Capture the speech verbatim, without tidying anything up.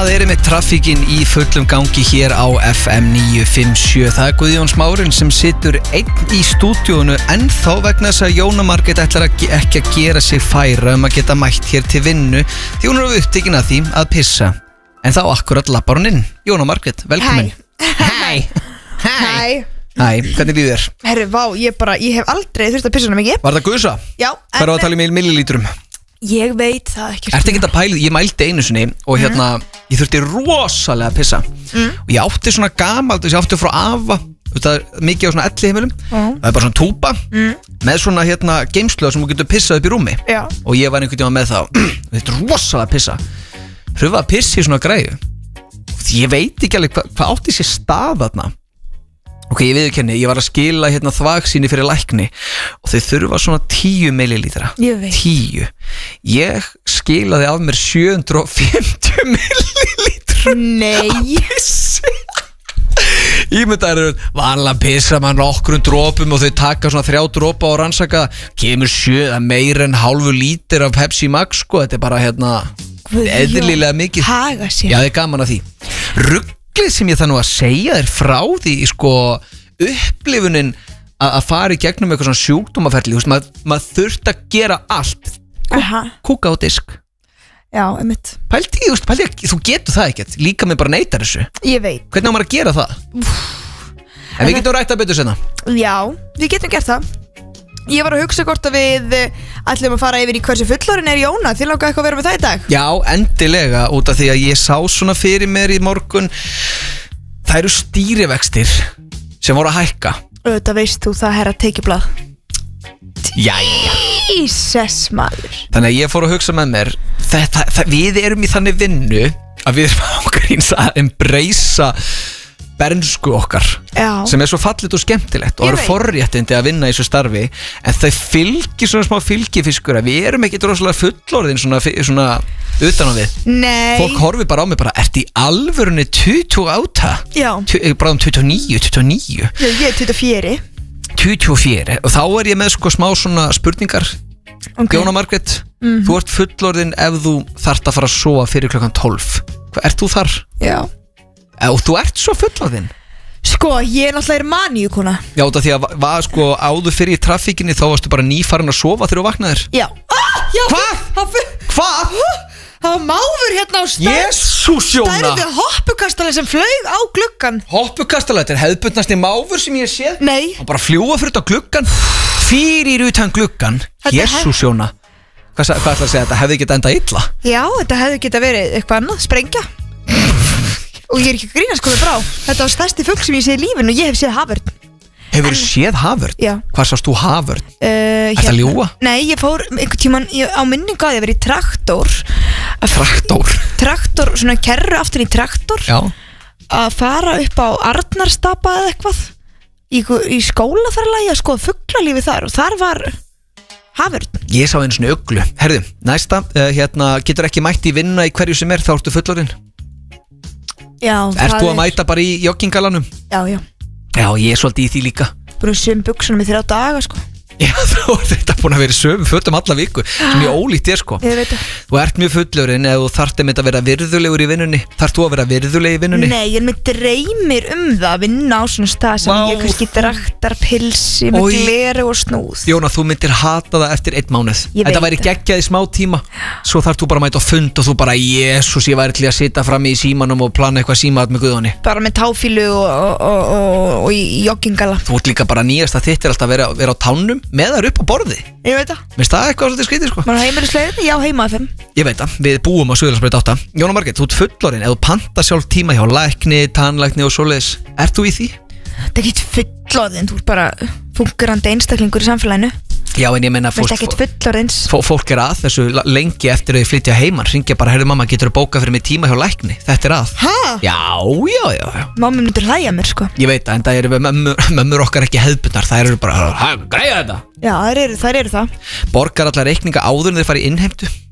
Það er með traffíkin í fullum gangi hér á F M níu fimm sjö. Það er Guðjón Smárinn sem situr einn í stúdíónu ennþá vegna þess að Jóna Margrét ætlar að, ekki að gera sig færa um að geta mætt hér til vinnu því hún er upptekin að því að pissa. En þá akkurat lappar hún inn. Jóna Margrét, velkomin. Hæ. Hæ. Hæ. Hæ, hvernig líður þér? Herru, vá, ég bara, ég hef aldrei þurft að pissa hana mikið. Var það gusa? Já. Hvað er að tala í millilítrum? Ég veit það ekki. Ertu ekki að pæla, ég mældi einu sinni og hérna, mm. ég þurfti rosalega að pissa mm. og ég átti svona gamalt, ég átti frá afa, það er mikið á svona elli heimilum mm. það er bara svona túpa mm. með svona hérna geimsluða sem þú getur pissað upp í rúmi. Já. Og ég var einhvern tíma með það þetta er rosalega að pissa pröfa að pissa í svona græðu og ég veit ekki alveg hvað hva átti sér stað þarna. Ok, ég viðurkenni, ég var að skila hérna þvagsýni fyrir lækni og þau þurfa svona tíu millilítra. Ég veit. Tíu. Ég skilaði af mér sjö hundruð og fimmtíu millilítra. Nei. Ímyndaður eru vanlega pissa maður nokkrum drópum og þau taka svona þrjá drópa og rannsaka kemur sjö, meir en hálfu lítir af Pepsi Max, sko, þetta er bara hérna eðlilega mikið. Haga sér. Já, það er gaman að því. Rugg sem ég það nú að segja þér frá því sko upplifunin að fara í gegnum eitthvað svona sjúkdómaferli, maður, maður þurft að gera allt kúka á disk. Já, einmitt. Pældi, pældi, þú getur það ekkert, líka með bara neytar þessu. Ég veit. Hvernig á maður að gera það? Úf. En við getum rætt að betur senna. Já, við getum gert það. Ég var að hugsa hvort að við ætlum að fara yfir í hversu fullorinn er Jóna. Þið langar eitthvað að vera með það í dag? Já, endilega, út af því að ég sá svona fyrir mér í morgun. Það eru stýrivextir sem voru að hækka. Þetta veist þú, það er að tekiblað. Jæja. Jesus maður. Þannig að ég fór að hugsa með mér þetta, það, við erum í þannig vinnu að við erum ákveðins að embracea bernsku okkar. Já. Sem er svo fallit og skemmtilegt og eru forréttindi að vinna í þessu starfi en þau fylgir svona smá fylgifiskur að við erum ekki rosalega fullorðin svona, svona utan á við. Nei. Fólk horfir bara á mig bara, ertu í alvörunni tuttugu og átta? Já. Bara um tuttugu og níu, tuttugu og níu. Já, ég er tuttugu og fjögur. tuttugu og fjögur og þá er ég með sko smá svona spurningar. Okay. Jóna Margrét, mm-hmm. Þú ert fullorðin ef þú þarft að fara að sofa fyrir klokkan tólf. Hvað, ert þú þar? Já. Og þú ert svo fullorðin. Sko, ég er náttúrulega maníukona. Já, þetta því að var sko áður fyrir í traffíkinni þá varstu bara nýfarin að sofa þegar þú vaknaðir. Já. Ah, já. Hvað? Hvað? Það var máfur hérna á stærð. Jesús, Jóna. Stærði hoppukastali sem flaug á gluggan. Hoppukastali, þetta er hefðbundnasti máfur sem ég séð. Nei. Hann bara fljúa fyrir þetta gluggan. Fyrir utan gluggan. Jesús, Jóna. Hvað, hvað ætla að segja, þetta hefði getað endað illa? Já, þetta hefði getað verið eitthvað annað, sprengja. Og ég er ekki að grínast komið brá. Þetta var stærsti fugl sem ég séð í lífinu og ég hef séð haförn. Hefur þú séð haförn? Já. Hvað sást þú haförn? Uh, Er það ljúga? Nei, ég fór einhvern tíman ég, á minningu að ég verið í traktor. Traktor? Traktor, svona kerru aftur í traktor. Já. Að fara upp á Arnarstapa eða eitthvað í, í skólaferðalagi að skoða fuglalífi þar og þar var haförn. Ég sá einu svona uglu. Herðu, næsta, uh, hérna, getur ekki mætt í vinna í hverju sem er þá ertu fullorðin? Já, Ert þú að mæta bara í joggingalanum? Já, já. Já, ég er svolítið í því líka. Bara söm buksunum í þrjá daga, sko. Já, þá er þetta búin að vera sömu fötum alla viku sem ég ólíkt er, sko. Ég veit það. Þú ert mjög fullorinn eða þú þarft einmitt að vera virðulegur í vinnunni. Þarft þú að vera virðuleg í vinnunni? Nei, ég er með dreymir um það að vinna á svona stað sem Vá. Ég kannski draktar pilsi með gleru og snúð. Jóna, þú myndir hata það eftir einn mánuð. Þetta væri geggjað í smá tíma. Svo þarft þú bara að mæta á fund og þú bara, Jesús, ég væri til að sitja fram í símanum og plana eitthvað símat með Guðjóni. Bara með táfílu og, og, og, og, og í joggingala. Þú ert líka bara nýjast að þitt er alltaf að vera, vera á tánum með þar upp á borði. Ég veit það. Mér staði eitthvað svolítið skrítið, sko. Maður heimilislegin, já, heima að þeim. Ég veit það, við búum á Suðurlandsbraut átta. Jóna Margrét, þú ert fullorinn, ef þú panta sjálf tíma hjá lækni, tannlækni og svoleiðis, ert þú í því? Það er ekkert fullorðin, þú ert bara fungerandi einstaklingur í samfélaginu. Já, en ég meina fólk, fólk er að þessu lengi eftir að þau flytja heiman. Ringja bara, heyrðu mamma, getur þú bókað fyrir mig tíma hjá lækni? Þetta er að. Hæ? Já, já, já, já. Mamma myndir hlæja mér, sko. Ég veit það, en það eru mömmur, mömmur okkar ekki hefðbundnar. Það eru bara, hæ, græja þetta. Já, þær eru, þær eru það. Borgar allar reikninga áður en þeir fara í innheimtu.